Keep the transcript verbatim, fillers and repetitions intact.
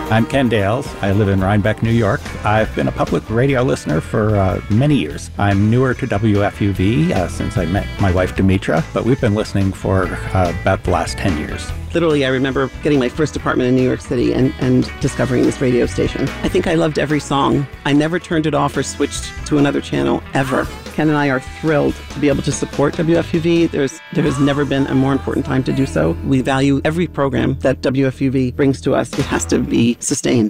I'm Ken Dales. I live in Rhinebeck, New York. I've been a public radio listener for uh, many years. I'm newer to W F U V uh, since I met my wife, Demetra, but we've been listening for uh, about the last ten years. Literally, I remember getting my first apartment in New York City and, and discovering this radio station. I think I loved every song. I never turned it off or switched to another channel, ever. Ken and I are thrilled to be able to support W F U V. There's, there has never been a more important time to do so. We value every program that W F U V brings to us. It has to be sustained.